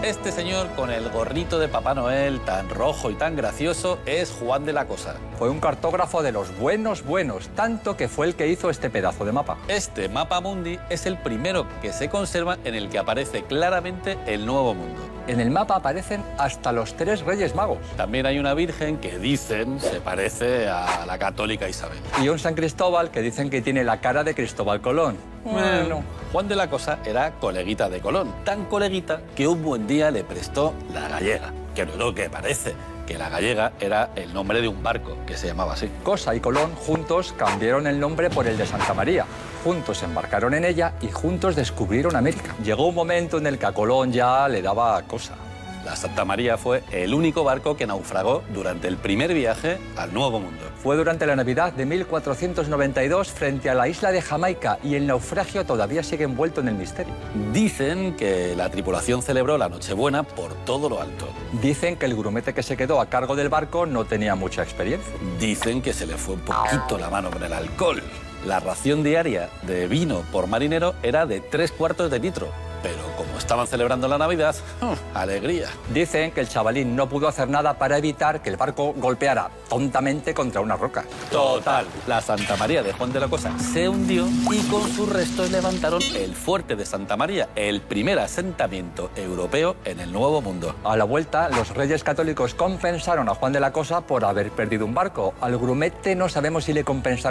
Este señor con el gorrito de Papá Noel tan rojo y tan gracioso es Juan de la Cosa. Fue un cartógrafo de los buenos, tanto que fue el que hizo este pedazo de mapa. Este mapa mundi es el primero que se conserva en el que aparece claramente el Nuevo Mundo. En el mapa aparecen hasta los 3 Reyes Magos. También hay una virgen que dicen se parece a la católica Isabel. Y un San Cristóbal que dicen que tiene la cara de Cristóbal Colón. Bueno, Juan de la Cosa era coleguita de Colón. Tan coleguita que un buen día le prestó la gallega. Que no es lo que parece, que la gallega era el nombre de un barco que se llamaba así. Cosa y Colón juntos cambiaron el nombre por el de Santa María. Juntos se embarcaron en ella y juntos descubrieron América. Llegó un momento en el que a Colón ya le daba cosa. La Santa María fue el único barco que naufragó durante el primer viaje al Nuevo Mundo. Fue durante la Navidad de 1492 frente a la isla de Jamaica y el naufragio todavía sigue envuelto en el misterio. Dicen que la tripulación celebró la Nochebuena por todo lo alto. Dicen que el grumete que se quedó a cargo del barco no tenía mucha experiencia. Dicen que se le fue un poquito la mano con el alcohol. La ración diaria de vino por marinero era de 3/4 de litro. Pero como estaban celebrando la Navidad, ¡alegría! Dicen que el chavalín no pudo hacer nada para evitar que el barco golpeara tontamente contra una roca. Total, la Santa María de Juan de la Cosa se hundió y con sus restos levantaron el fuerte de Santa María, el primer asentamiento europeo en el Nuevo Mundo. A la vuelta, los reyes católicos compensaron a Juan de la Cosa por haber perdido un barco. Al grumete no sabemos si le compensaron